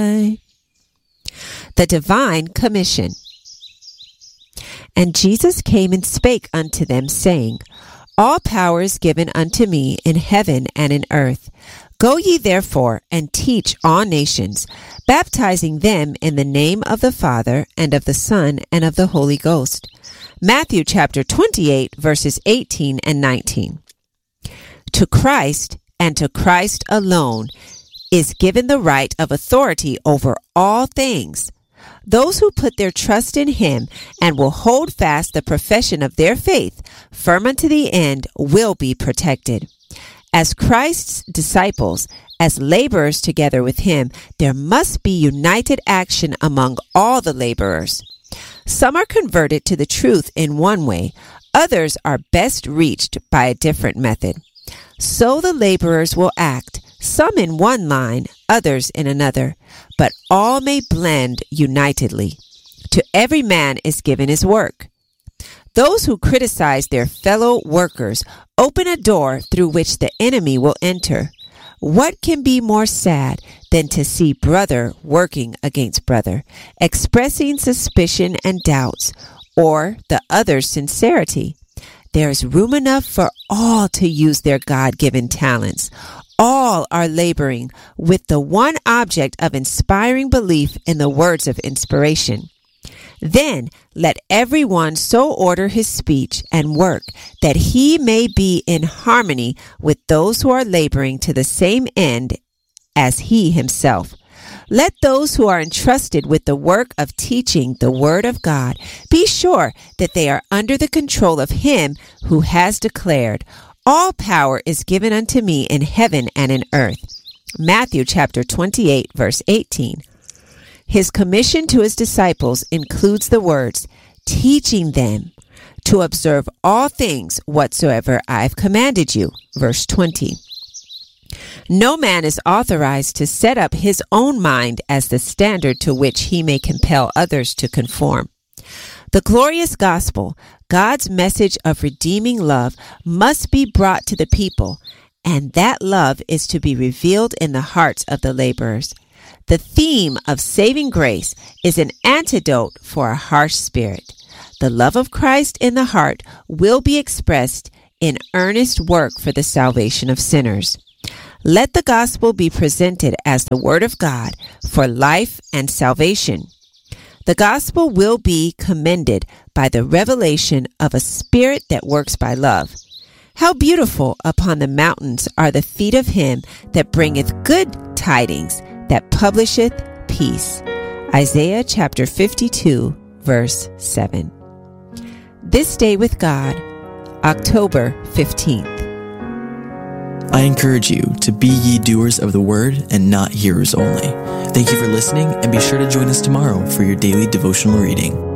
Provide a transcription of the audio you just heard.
The Divine Commission. And Jesus came and spake unto them, saying, All power is given unto me in heaven and in earth. Go ye therefore and teach all nations, baptizing them in the name of the Father and of the Son and of the Holy Ghost. Matthew chapter 28, verses 18 and 19. To Christ and to Christ alone is given the right of authority over all things. Those who put their trust in him and will hold fast the profession of their faith firm unto the end will be protected. As Christ's disciples, as laborers together with him, there must be united action among all the laborers. Some are converted to the truth in one way, others are best reached by a different method. So the laborers will act, some in one line, others in another, but all may blend unitedly. To every man is given his work. Those who criticize their fellow workers open a door through which the enemy will enter. What can be more sad than to see brother working against brother, expressing suspicion and doubts, or the other's sincerity? There is room enough for all to use their God-given talents. All are laboring with the one object of inspiring belief in the words of inspiration. Then let everyone so order his speech and work that he may be in harmony with those who are laboring to the same end as he himself. Let those who are entrusted with the work of teaching the word of God be sure that they are under the control of him who has declared, All power is given unto me in heaven and in earth. Matthew chapter 28, verse 18. His commission to his disciples includes the words, teaching them to observe all things whatsoever I have commanded you. Verse 20. No man is authorized to set up his own mind as the standard to which he may compel others to conform. The glorious gospel, God's message of redeeming love, must be brought to the people, and that love is to be revealed in the hearts of the laborers. The theme of saving grace is an antidote for a harsh spirit. The love of Christ in the heart will be expressed in earnest work for the salvation of sinners. Let the gospel be presented as the word of God for life and salvation. The gospel will be commended by the revelation of a spirit that works by love. How beautiful upon the mountains are the feet of him that bringeth good tidings, that publisheth peace. Isaiah chapter 52, verse 7. This Day with God, October 15th. I encourage you to be ye doers of the word and not hearers only. Thank you for listening, and be sure to join us tomorrow for your daily devotional reading.